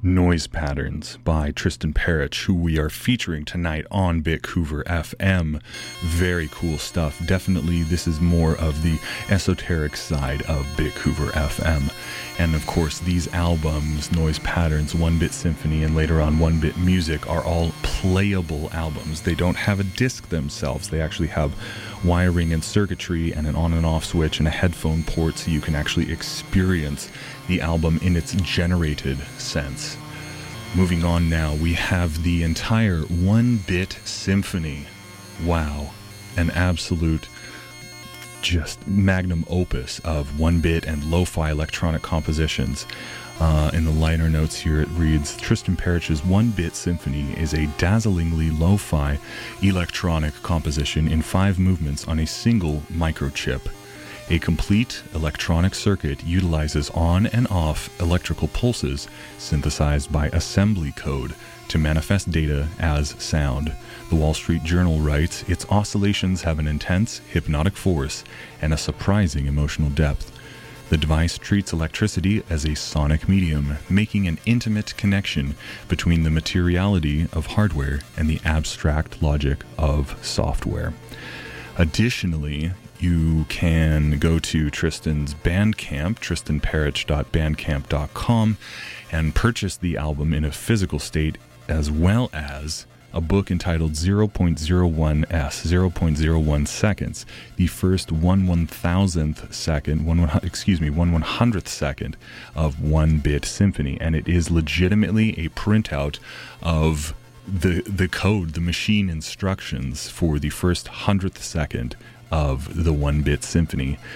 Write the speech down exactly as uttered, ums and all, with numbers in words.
Noise Patterns by Tristan Parich, who we are featuring tonight on Bitcouver F M. Very cool stuff. Definitely, this is more of the esoteric side of Bitcouver F M. And of course, these albums, Noise Patterns, One Bit Symphony, and later on One Bit Music, are all playable albums. They don't have a disc themselves. They actually have wiring and circuitry and an on and off switch and a headphone port, so you can actually experience the album in its generated sense. Moving on now, we have the entire One Bit Symphony. Wow. An absolute just magnum opus of one-bit and lo-fi electronic compositions. Uh, in the liner notes here it reads, Tristan Parich's One Bit Symphony is a dazzlingly lo-fi electronic composition in five movements on a single microchip. A complete electronic circuit utilizes on and off electrical pulses synthesized by assembly code to manifest data as sound. The Wall Street Journal writes, its oscillations have an intense hypnotic force and a surprising emotional depth. The device treats electricity as a sonic medium, making an intimate connection between the materiality of hardware and the abstract logic of software. Additionally, you can go to Tristan's Bandcamp, tristan parich dot bandcamp dot com, and purchase the album in a physical state, as well as a book entitled zero point zero one S, zero point zero one seconds, the first one one thousandth second, one, one, excuse me, one one hundredth second of One Bit Symphony, and it is legitimately a printout of the the code, the machine instructions for the first hundredth second of the One Bit Symphony.